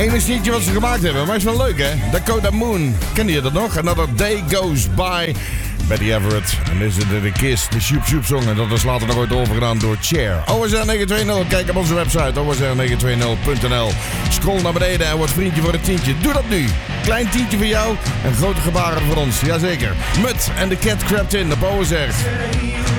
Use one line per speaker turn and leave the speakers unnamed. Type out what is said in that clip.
Eén liedje wat ze gemaakt hebben, maar is wel leuk, hè? Dakota Moon. Ken je dat nog? Another Day Goes By. Betty Everett. En dit is de Kiss, de Shoop Shoop Song. En dat is later nog ooit overgedaan door Cher. OSR 920, kijk op onze website osr920.nl. Scroll naar beneden en word vriendje voor een tientje. Doe dat nu. Klein tientje voor jou en grote gebaren voor ons. Jazeker. Mut en de Cat Crept In op OSR.